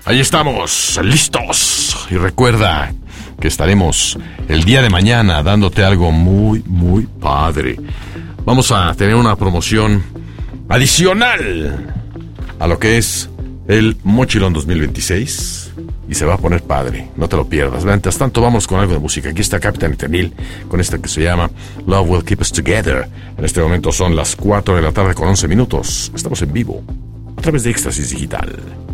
Ahí estamos, listos. Y recuerda que estaremos el día de mañana dándote algo muy, muy padre. Vamos a tener una promoción adicional a lo que es el Mochilón 2026. Y se va a poner padre, no te lo pierdas. Mientras tanto, vamos con algo de música. Aquí está Capitán Eternil con esta que se llama Love Will Keep Us Together. En este momento son las 4 de la tarde con 11 minutos. Estamos en vivo a través de Éxtasis Digital.